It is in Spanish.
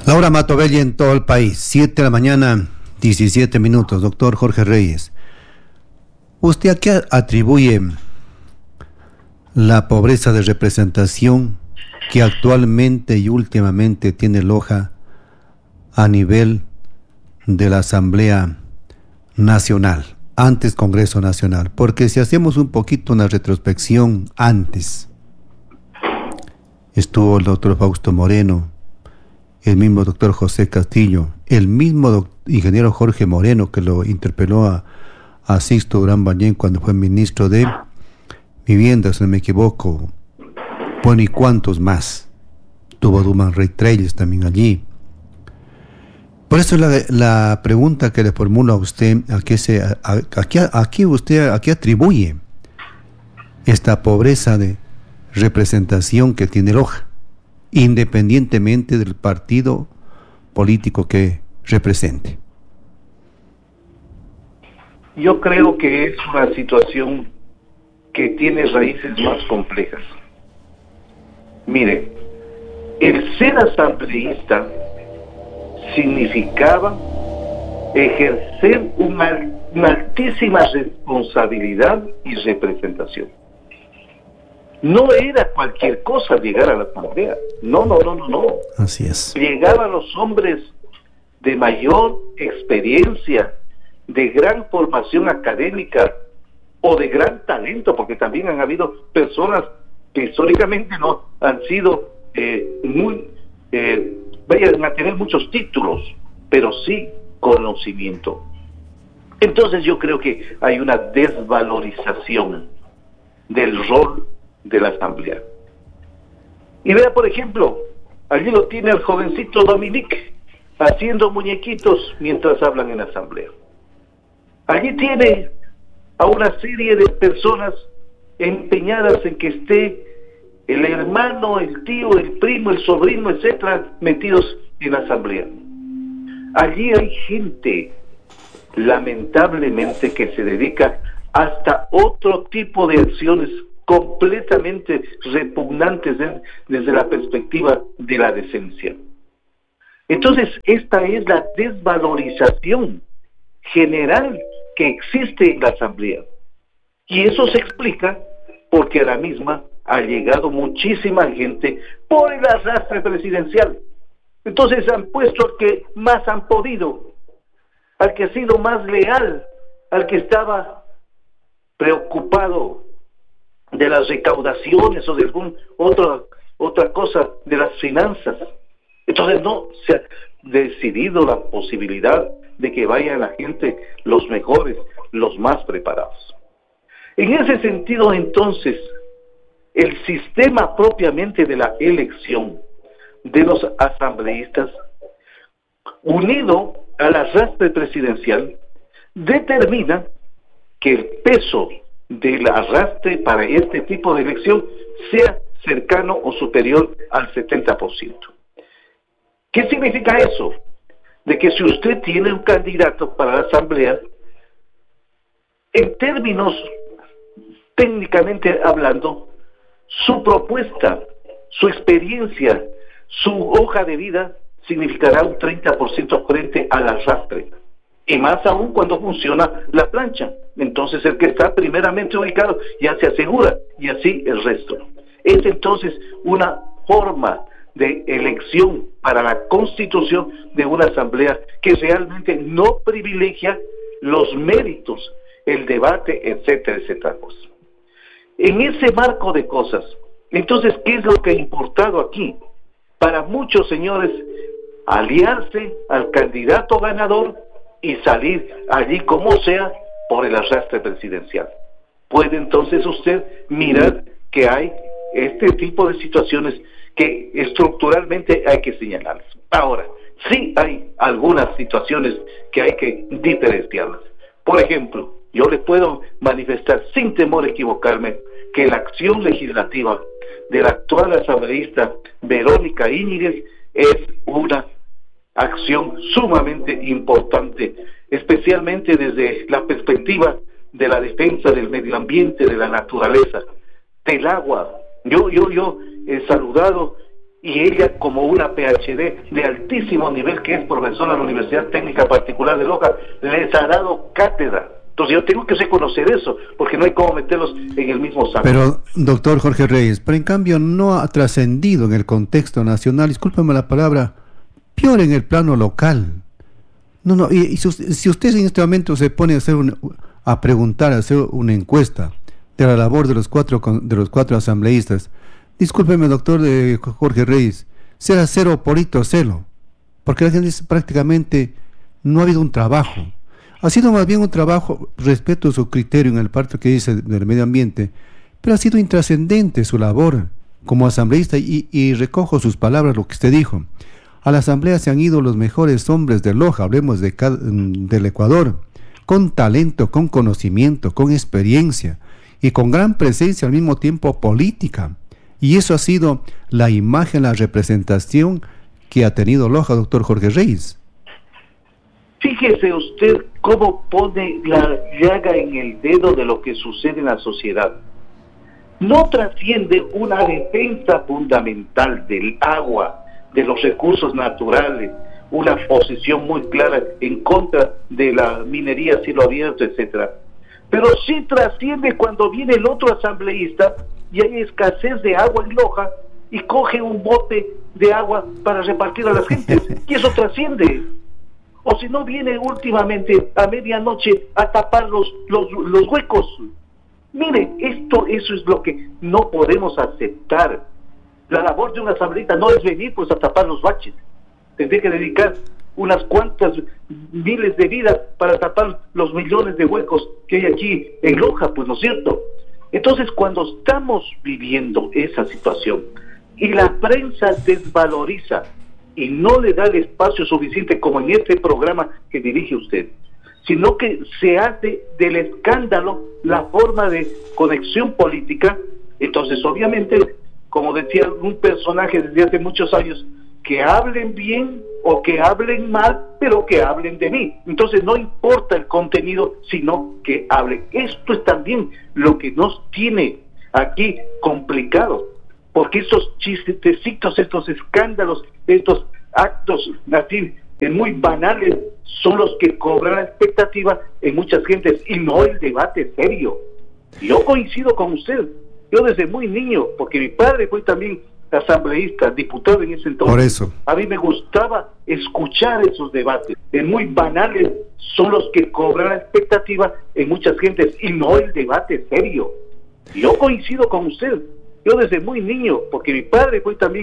Laura Matobelli en todo el país, 7 de la mañana, 17 minutos. Doctor Jorge Reyes, ¿usted a qué atribuye la pobreza de representación que actualmente y últimamente tiene Loja a nivel de la Asamblea Nacional, antes Congreso Nacional? Porque si hacemos un poquito una retrospección antes, estuvo el doctor Fausto Moreno, el mismo doctor José Castillo, el mismo ingeniero Jorge Moreno, que lo interpeló a Sixto Durán Ballén cuando fue ministro de Vivienda, si no me equivoco. Bueno, ¿y cuántos más? Tuvo Duman Rey Treyes también allí. Por eso la pregunta que le formulo a usted, ¿a qué atribuye esta pobreza de representación que tiene Loja, independientemente del partido político que represente? Yo creo que es una situación que tiene raíces más complejas. Mire, el ser asambleísta significaba ejercer una altísima responsabilidad y representación. No era cualquier cosa llegar a la asamblea. No. Así es. Llegaban los hombres de mayor experiencia, de gran formación académica o de gran talento, porque también han habido personas que históricamente no han sido vayan a tener muchos títulos, pero sí conocimiento. Entonces yo creo que hay una desvalorización del rol de la asamblea. Y vea, por ejemplo, allí lo tiene el jovencito Dominique haciendo muñequitos mientras hablan en la asamblea. Allí tiene a una serie de personas empeñadas en que esté el hermano, el tío, el primo, el sobrino, etcétera, metidos en la asamblea. Allí hay gente, lamentablemente, que se dedica hasta otro tipo de acciones completamente repugnantes desde la perspectiva de la decencia. Entonces, esta es la desvalorización general que existe en la asamblea. Y eso se explica porque a la misma ha llegado muchísima gente por el arrastre presidencial. Entonces han puesto al que más han podido, al que ha sido más leal, al que estaba preocupado de las recaudaciones o de algún otra cosa de las finanzas. Entonces no se ha decidido la posibilidad de que vaya la gente, los mejores, los más preparados. En ese sentido, entonces, el sistema propiamente de la elección de los asambleístas, unido al arrastre presidencial, determina que el peso del arrastre para este tipo de elección sea cercano o superior al 70%. ¿Qué significa eso? De que si usted tiene un candidato para la asamblea, en términos técnicamente hablando, su propuesta, su experiencia, su hoja de vida significará un 30% frente al arrastre. Y más aún cuando funciona la plancha. Entonces el que está primeramente ubicado ya se asegura, y así el resto. Es entonces una forma de elección para la constitución de una asamblea que realmente no privilegia los méritos, el debate, etcétera, etcétera. En ese marco de cosas, entonces, ¿qué es lo que ha importado aquí? Para muchos señores, aliarse al candidato ganador y salir allí como sea por el arrastre presidencial. Puede entonces usted mirar que hay este tipo de situaciones que estructuralmente hay que señalarlas. Ahora, sí hay algunas situaciones que hay que diferenciarlas. Por ejemplo, yo le puedo manifestar sin temor a equivocarme que la acción legislativa de la actual asambleísta Verónica Íñiguez es una acción sumamente importante, especialmente desde la perspectiva de la defensa del medio ambiente, de la naturaleza, del agua. Yo he saludado y ella, como una PhD de altísimo nivel, que es profesora de la Universidad Técnica Particular de Loja, les ha dado cátedra. Entonces yo tengo que reconocer eso, porque no hay cómo meterlos en el mismo saco. Pero, doctor Jorge Reyes, pero en cambio no ha trascendido en el contexto nacional, discúlpeme la palabra, peor en el plano local. No, y si usted en este momento se pone a preguntar, a hacer una encuesta de la labor de los cuatro asambleístas, discúlpeme, doctor Jorge Reyes, será cero porito celo, porque la gente dice prácticamente no ha habido un trabajo. Ha sido más bien un trabajo, respeto su criterio en el parte que dice del medio ambiente, pero ha sido intrascendente su labor como asambleísta y recojo sus palabras, lo que usted dijo. A la asamblea se han ido los mejores hombres de Loja, hablemos del Ecuador, con talento, con conocimiento, con experiencia y con gran presencia al mismo tiempo política. Y eso ha sido la imagen, la representación que ha tenido Loja, doctor Jorge Reyes. Fíjese usted cómo pone la llaga en el dedo de lo que sucede en la sociedad. No trasciende una defensa fundamental del agua, de los recursos naturales, una posición muy clara en contra de la minería a cielo abierto, etcétera. Pero sí trasciende cuando viene el otro asambleísta y hay escasez de agua en Loja y coge un bote de agua para repartir a las gentes, y eso trasciende. O si no, viene últimamente a medianoche a tapar los huecos. Mire, eso es lo que no podemos aceptar. La labor de un asambleísta no es venir pues a tapar los baches. Tendría que dedicar unas cuantas miles de vidas para tapar los millones de huecos que hay aquí en Loja, pues, ¿no es cierto? Entonces, cuando estamos viviendo esa situación y la prensa desvaloriza y no le da el espacio suficiente como en este programa que dirige usted, sino que se hace del escándalo la forma de conexión política, entonces obviamente, como decía un personaje desde hace muchos años, que hablen bien o que hablen mal, pero que hablen de mí. Entonces no importa el contenido, sino que hablen. Esto es también lo que nos tiene aquí complicados, porque estos chistecitos, estos escándalos, estos actos así muy banales son los que cobran la expectativa en muchas gentes y no el debate serio. Yo coincido con usted, yo desde muy niño, porque mi padre fue también asambleísta, diputado en ese entonces. Por eso. A mí me gustaba escuchar esos debates, muy banales son los que cobran la expectativa en muchas gentes y no el debate serio. Yo coincido con usted, yo desde muy niño, porque mi padre fue también